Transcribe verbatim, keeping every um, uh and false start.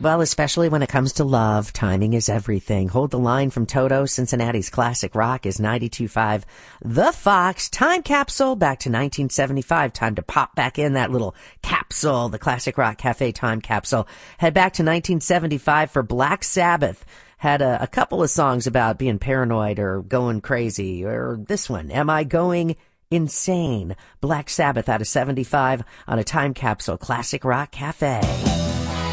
Well, especially when it comes to love, timing is everything. Hold the Line from Toto, Cincinnati's classic rock, is ninety-two point five. The Fox, Time Capsule, back to nineteen seventy-five. Time to pop back in that little capsule, the Classic Rock Cafe Time Capsule. Head back to nineteen seventy-five for Black Sabbath. Had a, a couple of songs about being paranoid or going crazy, or this one, Am I Going Insane? Black Sabbath out of seventy-five on a Time Capsule, Classic Rock Cafe.